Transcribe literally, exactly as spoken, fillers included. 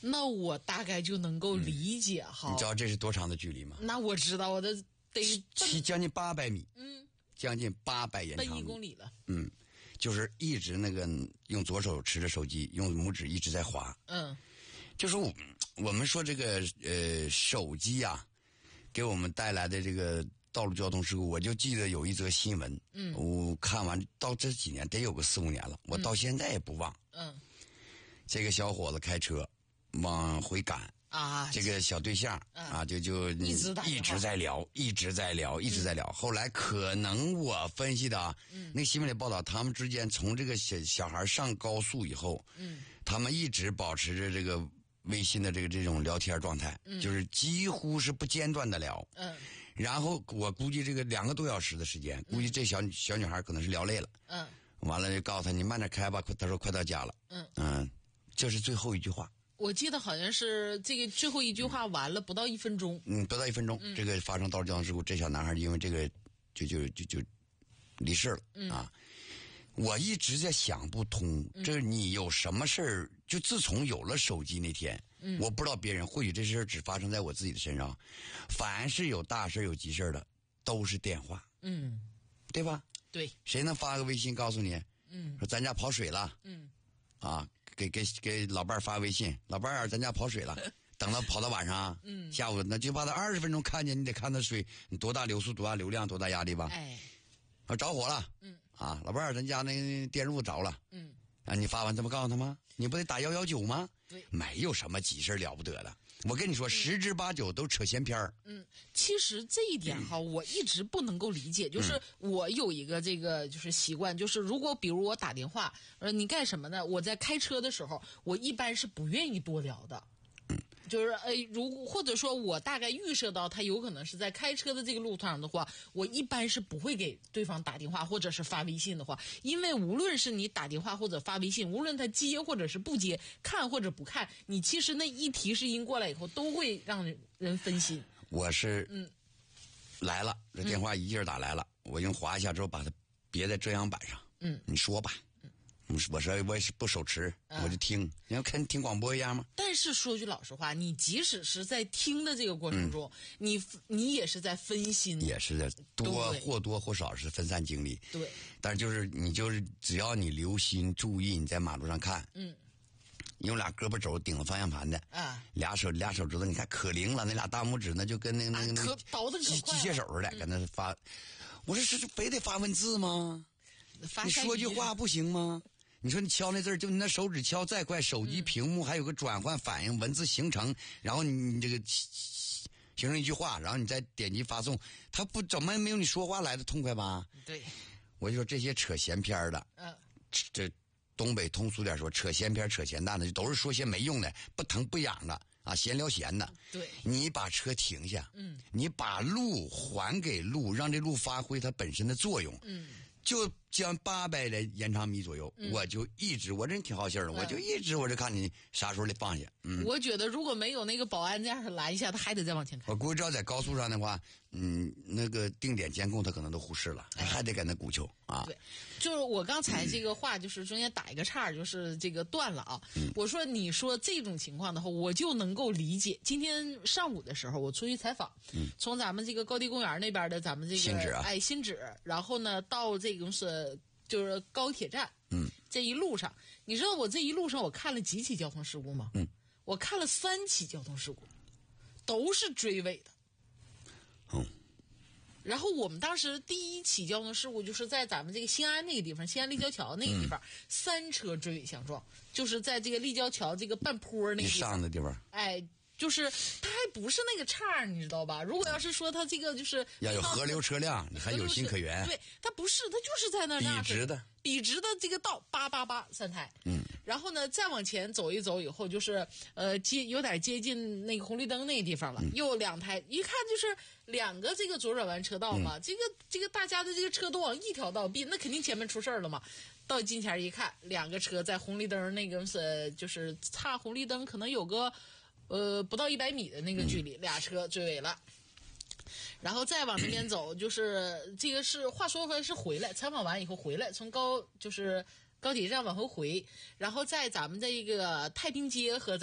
那我大概就能够理解哈、 嗯。你知道这是多长的距离吗？ 那我知道，我的得七将近八百米， 嗯， 将近八百延长米， 奔一公里了。 嗯，就是一直那个用左手持着手机，用拇指一直在滑。 嗯， 就是我我们说这个呃手机啊，给我们带来的这个道路交通事故，我就记得有一则新闻，嗯，我看完到这几年得有个四五年了，我到现在也不忘。 嗯， 这个小伙子开车往回赶啊， 这个小对象、嗯、啊，就就一直一直在聊，一直在聊，一直在聊。嗯、后来可能我分析的啊，嗯，那个新闻里报道，他们之间从这个小小孩上高速以后，嗯，他们一直保持着这个微信的这个这种聊天状态，嗯，就是几乎是不间断的聊，嗯，然后我估计这个两个多小时的时间，估计这小小女孩可能是聊累了，嗯，完了就告诉他你慢点开吧，他说快到家了，嗯嗯，这是最后一句话。 我记得好像是这个最后一句话完了不到一分钟， 嗯，不到一分钟，嗯、这个发生道路交通事故，这小男孩因为这个就就就就离世了、嗯、啊！我一直在想不通，嗯、这你有什么事儿？就自从有了手机那天，嗯，我不知道别人，或许这事儿只发生在我自己的身上。凡是有大事有急事的，都是电话， 嗯， 对吧？ 对， 谁能发个微信告诉你，嗯，说咱家跑水了，嗯，啊。给给给老伴儿发微信，老伴儿咱家跑水了，等到跑到晚上，嗯，下午那就把他二十分钟看见，你得看他水，你多大流速、多大流量、多大压力吧？哎，啊着火了，嗯，啊老伴儿咱家那个电褥着了，嗯，啊你发完怎么告诉他吗？你不得打幺幺九吗？对，没有什么急事了不得的。我跟你说，十之八九都扯闲篇儿。 嗯，其实这一点哈，我一直不能够理解。就是我有一个这个就是习惯，就是如果比如我打电话，呃，你干什么呢？我在开车的时候，我一般是不愿意多聊的。就是呃，如果或者说我大概预设到他有可能是在开车的这个路上的话，我一般是不会给对方打电话或者是发微信的话，因为无论是你打电话或者发微信，无论他接或者是不接，看或者不看，你其实那一提示音过来以后，都会让人分心。 我是嗯来了，这电话一劲打来了，嗯、我用划一下之后把它别在遮阳板上。嗯，你说吧。我说我也是不手持，嗯、我就听，你要跟听广播一样吗？ 但是说句老实话，你即使是在听的这个过程中，嗯、你你也是在分心， 也是在多或多或少是分散精力。 对， 但是就是你就是只要你留心注意，你在马路上看，嗯，用俩胳膊肘顶着方向盘的，啊，俩手俩手指头，你看可灵了，那俩大拇指那就跟那个那个那个机机械手似的，搁那发。我说是非得发文字吗？你说句话不行吗？你说你敲那字儿，就你那手指敲再快，手机屏幕还有个转换反应，文字形成，然后你你这个形成一句话，然后你再点击发送，它不怎么没有你说话来的痛快吧？ 对， 我就说这些扯闲篇的，嗯，这东北通俗点说，扯闲篇、扯闲淡的，都是说些没用的、不疼不痒的啊，闲聊闲的。 对， 你把车停下，嗯，你把路还给路，让这路发挥它本身的作用，嗯。就将八百的延长米左右、嗯，我就一直我这人挺好心的、嗯，我就一直我就看你啥时候得放下。嗯， 我觉得如果没有那个保安这样拦一下，他还得再往前开。 我估计要在高速上的话，嗯，那个定点监控他可能都忽视了，他还得跟那鼓秋啊。 对，就是我刚才这个话就是中间打一个岔，就是这个断了啊、嗯。我说你说这种情况的话，我就能够理解。今天上午的时候，我出去采访，嗯，从咱们这个高地公园那边的咱们这个新址啊， 哎新址，然后呢到这个是。就是高铁站，嗯，这一路上，你知道我这一路上我看了几起交通事故吗？嗯，我看了三起交通事故，都是追尾的。 嗯， 然后我们当时第一起交通事故就是在咱们这个新安那个地方，新安立交桥那个地方，嗯、三车追尾相撞，就是在这个立交桥这个半坡那个地方上的地方， 哎。就是它还不是那个岔，你知道吧？如果要是说它这个就是要有河流车辆，你还有情可原。 对，它不是，它就是在那笔直的笔直的这个道八八八三台。嗯，然后呢，再往前走一走以后，就是呃接有点接近那个红绿灯那个地方了，嗯、又两台，一看就是两个这个左转弯车道嘛，嗯、这个这个大家的这个车都往一条道并，那肯定前面出事儿了嘛。到近前一看，两个车在红绿灯那个是就是差红绿灯可能有个。呃，不到一百米的那个距离，嗯、俩车追尾了，然后再往那边走，就是这个是话说回来是回来采访完以后回来，从高就是高铁站往回回，然后在咱们这个太平街和。